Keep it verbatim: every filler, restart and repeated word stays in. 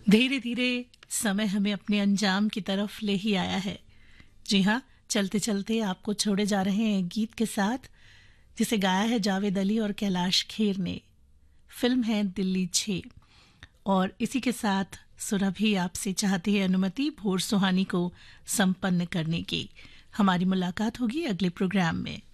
धीरे धीरे समय हमें अपने अंजाम की तरफ ले ही आया है। जी हाँ, चलते चलते आपको छोड़े जा रहे हैं गीत के साथ, जिसे गाया है जावेद अली और कैलाश खेर ने। फिल्म है दिल्ली छः। और इसी के साथ सुरभि आपसे चाहती है अनुमति भोर सुहानी को संपन्न करने की। हमारी मुलाकात होगी अगले प्रोग्राम में।